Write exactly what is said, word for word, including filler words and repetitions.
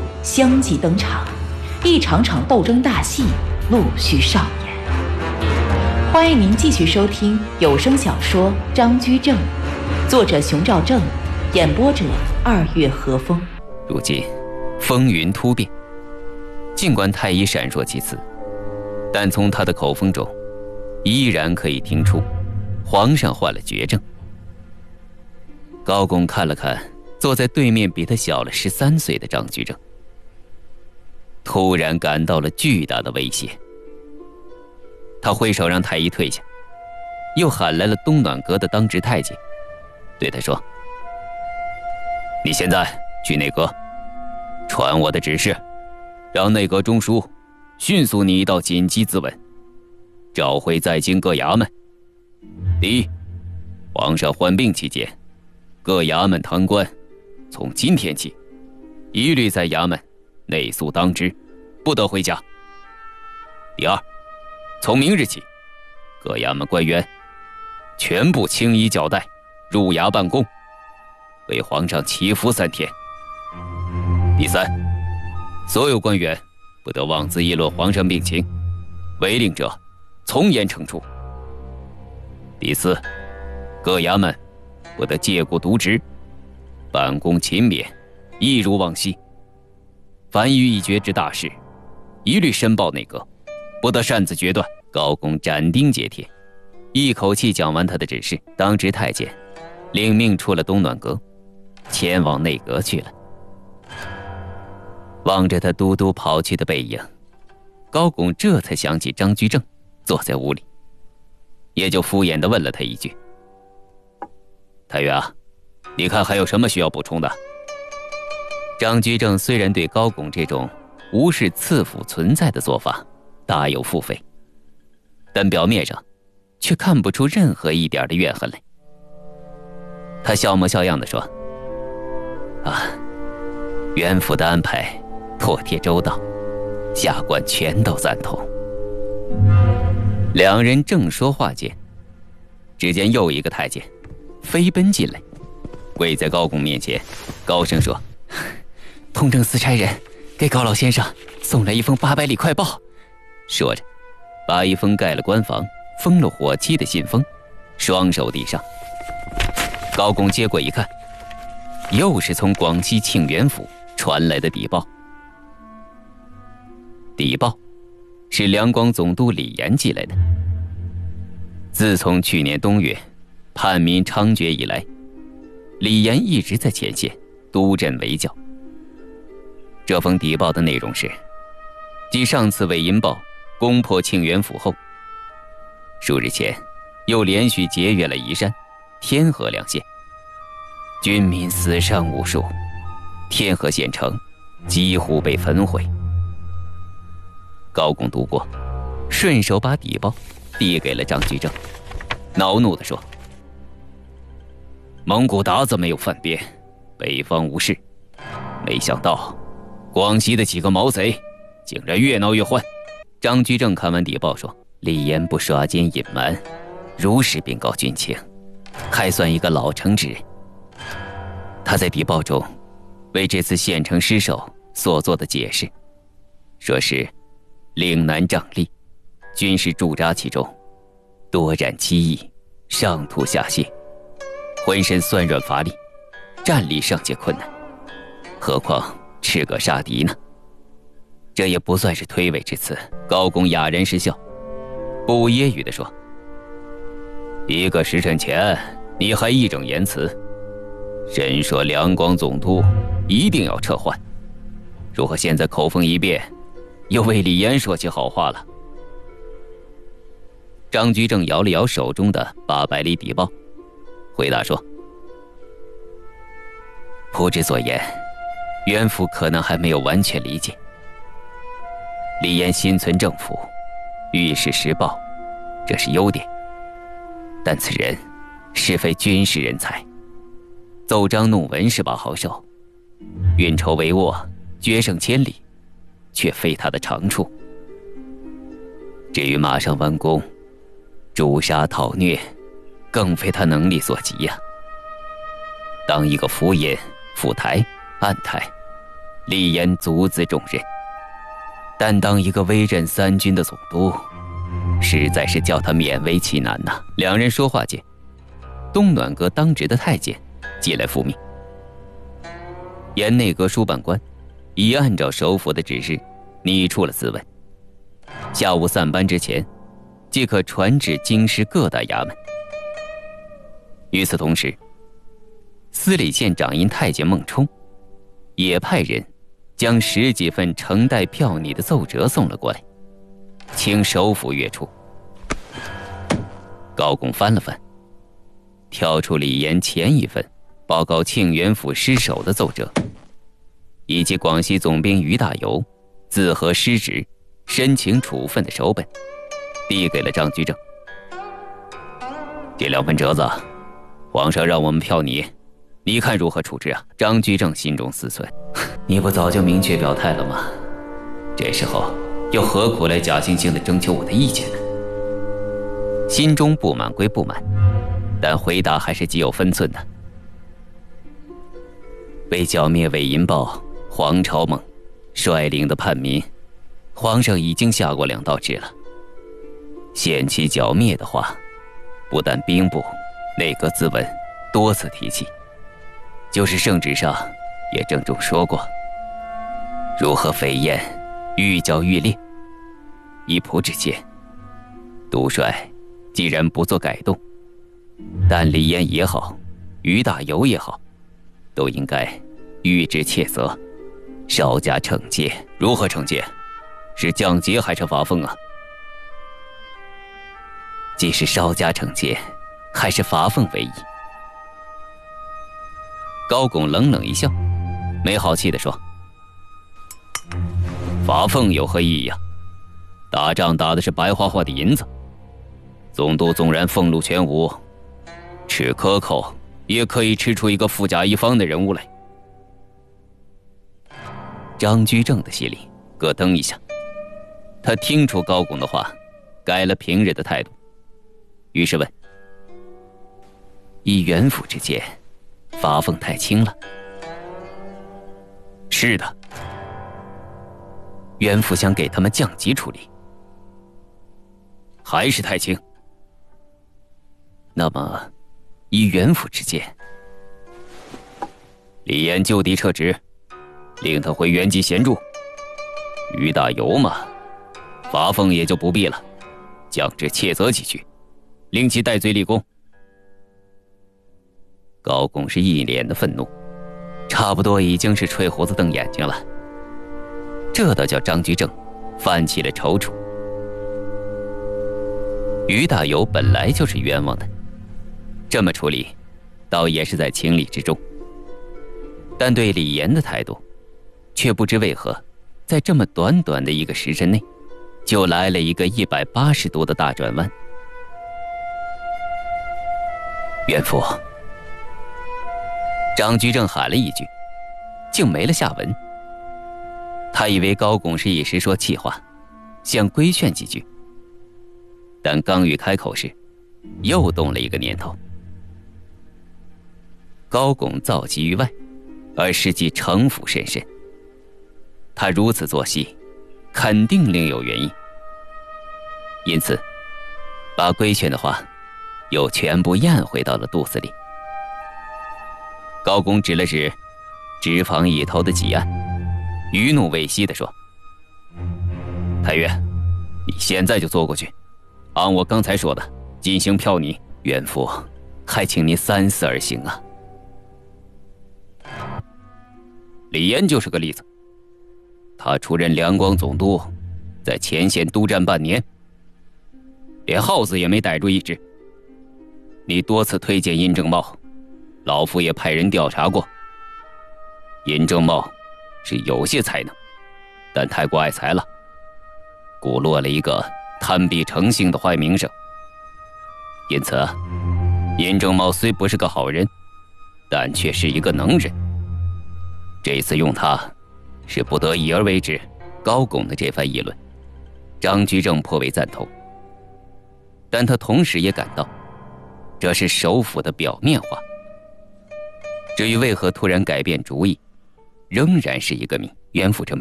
相继登场，一场场斗争大戏陆续上演。欢迎您继续收听有声小说《张居正》，作者熊兆正，演播者二月和风。 如今风云突变，尽管太医闪烁其词，但从他的口风中依然可以听出皇上患了绝症。高拱看了看坐在对面比他小了十三岁的张居正，突然感到了巨大的威胁。他挥手让太医退下，又喊来了东暖阁的当值太监，对他说：你现在去内阁，传我的指示，让内阁中书迅速拟一道紧急咨文，召回在京各衙门。第一，皇上患病期间，各衙门堂官从今天起一律在衙门内宿当值，不得回家。第二，从明日起，各衙门官员全部青衣脚带入衙办公，为皇上祈福三天。第三，所有官员不得妄自议论皇上病情，违令者从严惩处。第四，各衙门不得借故渎职，办公勤勉，一如往昔。凡遇一决之大事，一律申报内阁，不得擅自决断。高拱斩钉截铁，一口气讲完他的指示。当值太监领命出了东暖阁，前往内阁去了。望着他嘟嘟跑去的背影，高拱这才想起张居正坐在屋里，也就敷衍地问了他一句：太岳啊，你看还有什么需要补充的？张居正虽然对高拱这种无视赐府存在的做法大有腹诽，但表面上却看不出任何一点的怨恨来。他笑模笑样地说：啊，袁府的安排妥帖周到，下官全都赞同。两人正说话间，只见又一个太监飞奔进来，跪在高拱面前，高声说：通政司差人给高老先生送来一封八百里快报。说着把一封盖了官房封了火漆的信封双手递上。高拱接过一看，又是从广西庆元府传来的邸报。邸报是两广总督李严寄来的。自从去年冬月叛民猖獗以来，李严一直在前线督镇围剿。这封邸报的内容是，继上次伪银报攻破庆元府后，数日前又连续劫越了宜山、天河两县，军民死伤无数，天河县城几乎被焚毁。高拱读过，顺手把邸报递给了张居正，恼怒地说：蒙古鞑子没有犯边，北方无事，没想到广西的几个毛贼竟然越闹越欢。张居正看完邸报说：李严不耍奸隐瞒，如实禀告军情，还算一个老成之人。他在邸报中为这次县城失守所做的解释，说是岭南瘴疠，军士驻扎其中，多染欺疫，上吐下泻，浑身酸软乏力，站立尚且困难，何况赤戈杀敌呢？这也不算是推诿之词。高拱哑然失笑，不无揶揄地说：一个时辰前你还义正言辞，人说两广总督一定要撤换，如何现在口风一变，又为李严说起好话了？张居正摇了摇手中的八百里邸报，回答说：仆之所言，袁府可能还没有完全理解。李严心存政府，遇事实报，这是优点，但此人是非军事人才，奏章弄文是把好手，运筹帷幄，决胜千里，却非他的长处。至于马上完工，诛杀讨虐，更非他能力所及呀、啊。当一个府尹、府台、案台， 李岩足自重任，但当一个威震三军的总督，实在是叫他勉为其难呐。两人说话间，东暖阁当值的太监进来复命，沿内阁书办官已按照首辅的指示拟出了咨文，下午散班之前即可传至京师各大衙门。与此同时，司礼县掌印太监孟冲也派人将十几份呈带票拟的奏折送了过来，请首辅阅出。高拱翻了翻，挑出李岩前一份报告庆元府失守的奏折，以及广西总兵于大猷自核失职申请处分的手本，递给了张居正。这两份折子，皇上让我们票拟，你看如何处置啊？张居正心中思忖，你不早就明确表态了吗？这时候又何苦来假惺惺地征求我的意见呢？心中不满归不满，但回答还是极有分寸的。为剿灭伪银豹黄朝猛率领的叛民，皇上已经下过两道旨了。限期剿灭的话，不但兵部、内阁咨文多次提起，就是圣旨上也郑重说过，如何飞燕愈剿愈烈。依仆之见，督帅既然不做改动，但李岩也好，于大猷也好，都应该谕之切责，稍加惩戒。如何惩戒？是降节还是罚俸啊？既是稍加惩戒，还是罚俸为宜。高拱冷冷一笑，没好气地说：罚俸有何意义啊？打仗打的是白花花的银子，总督纵然俸禄全无，吃克扣也可以吃出一个富甲一方的人物来。张居正的心里咯噔一下，他听出高拱的话，改了平日的态度，于是问：以元府之见，罚俸太轻了？是的，元府想给他们降级处理，还是太轻。那么以元府之见，李岩就地撤职，令他回原籍闲住。于大猷嘛，罚俸也就不必了，降至切责几句，令其戴罪立功。高拱是一脸的愤怒，差不多已经是吹胡子瞪眼睛了。这倒叫张居正泛起了踌躇。于大猷本来就是冤枉的，这么处理倒也是在情理之中，但对李岩的态度却不知为何在这么短短的一个时辰内就来了一个一百八十度的大转弯。元父，张居正喊了一句，竟没了下文。他以为高拱是一时说气话，想规劝几句，但刚欲开口时，又动了一个念头。高拱造极于外，而实际城府甚深，他如此做戏，肯定另有原因，因此把规劝的话又全部咽回到了肚子里。高拱指了指直房一头的几案，余怒未息地说：太岳，你现在就坐过去，按我刚才说的进行票拟。元父，还请你三思而行啊。李岩就是个例子，他出任两广总督，在前线督战半年，连耗子也没逮住一只。你多次推荐殷正茂，老夫也派人调查过，殷正茂是有些才能，但太过爱财了，故落了一个贪鄙成性的坏名声。因此殷正茂虽不是个好人，但却是一个能人，这次用他是不得已而为之。高拱的这番议论，张居正颇为赞同，但他同时也感到这是首辅的表面话。至于为何突然改变主意， 仍然是一个谜，悬浮着